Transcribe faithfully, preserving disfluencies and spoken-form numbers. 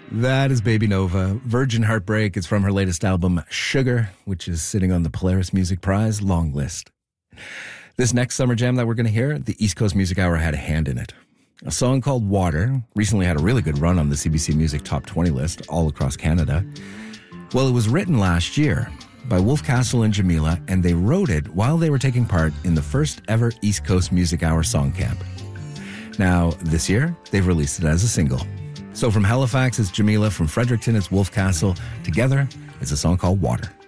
That is Baby Nova, Virgin Heartbreak. It's from her latest album, Sugar, which is sitting on the Polaris Music Prize long list. This next summer jam that we're going to hear, the East Coast Music Hour had a hand in it. A song called Water recently had a really good run on the C B C Music Top twenty list all across Canada. Well, it was written last year by Wolf Castle and Jamila, and they wrote it while they were taking part in the first ever East Coast Music Hour Song Camp. Now, this year, they've released it as a single. So from Halifax, it's Jamila. From Fredericton, it's Wolf Castle. Together, it's a song called Water.